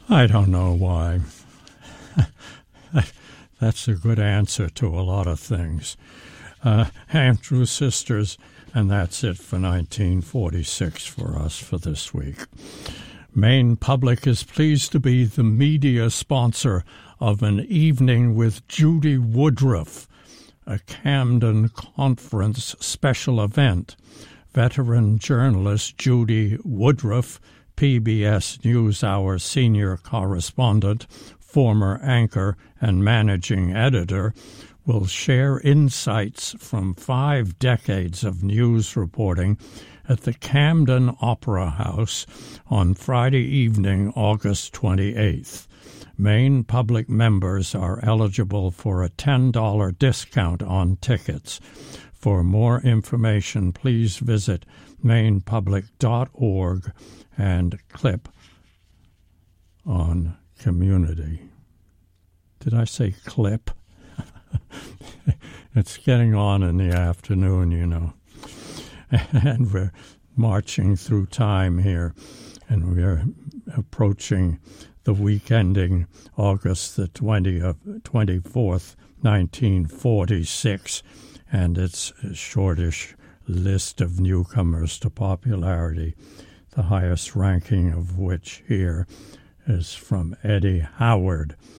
I don't know why. That's a good answer to a lot of things. Andrews Sisters, and that's it for 1946 for us for this week. Maine Public is pleased to be the media sponsor of an evening with Judy Woodruff, a Camden Conference special event. Veteran journalist Judy Woodruff, PBS NewsHour senior correspondent, former anchor and managing editor, will share insights from 5 decades of news reporting at the Camden Opera House on Friday evening, August 28th. Maine Public members are eligible for a $10 discount on tickets. For more information, please visit mainepublic.org and click on Community. Did I say clip? It's getting on in the afternoon, you know. And we're marching through time here, and we're approaching the week ending August the 24th, 1946, and it's a shortish list of newcomers to popularity, the highest ranking of which here is from Eddie Howard.